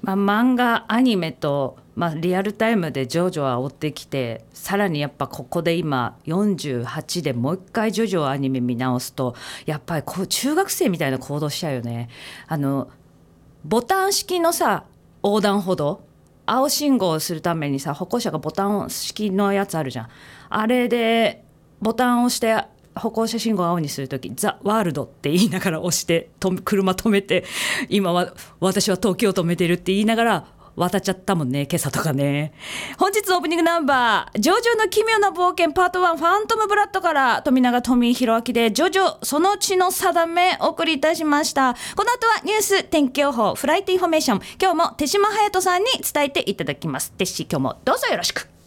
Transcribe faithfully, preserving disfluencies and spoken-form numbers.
まあ、漫画アニメと、まあ、リアルタイムでジョジョは追ってきて、さらにやっぱここで今よんじゅうはちでもう一回ジョジョアニメ見直すと、やっぱりこう中学生みたいな行動しちゃうよね。あのボタン式のさ横断歩道、青信号をするためにさ歩行者がボタン式のやつあるじゃん。あれでボタンを押して歩行者信号を青にするとき、ザ・ワールドって言いながら押してと車止めて、今は私は東京を止めてるって言いながら渡っちゃったもんね、今朝とかね。本日のオープニングナンバー、ジョジョの奇妙な冒険パートワン、ファントムブラッドから富永富弘明でジョジョその血の定めお送りいたしました。この後はニュース、天気予報、フライトインフォメーション、今日も手島隼人さんに伝えていただきます。テッシー、今日もどうぞよろしく。